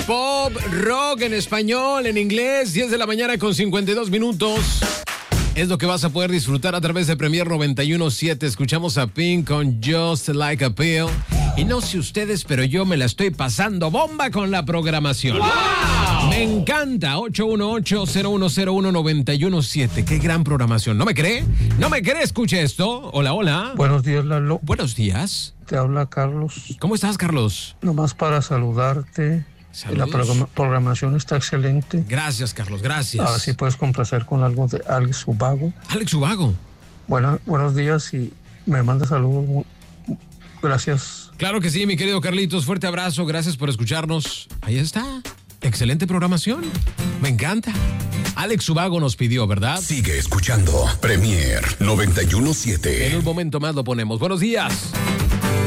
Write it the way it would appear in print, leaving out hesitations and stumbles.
Pop, rock en español, en inglés, 10 de la mañana con 52 minutos. Es lo que vas a poder disfrutar a través de Premier 91.7. Escuchamos a Pink con Just Like a Pill. Y no sé ustedes, pero yo me la estoy pasando bomba con la programación. ¡Wow! Me encanta. 818-0101-917. Qué gran programación. ¿No me cree? ¿No me cree? Escuche esto. Hola, hola. Buenos días, Lalo. Buenos días. Te habla Carlos. ¿Cómo estás, Carlos? Nomás para saludarte. Saludos. La programación está excelente. Gracias, Carlos, gracias. Ahora sí puedes complacer con algo de Alex Ubago. Alex Ubago. Buenos días y me manda saludos. Gracias. Claro que sí, mi querido Carlitos. Fuerte abrazo, gracias por escucharnos. Ahí está. Excelente programación. Me encanta. Alex Ubago nos pidió, ¿verdad? Sigue escuchando Premier 91.7. En un momento más lo ponemos. Buenos días.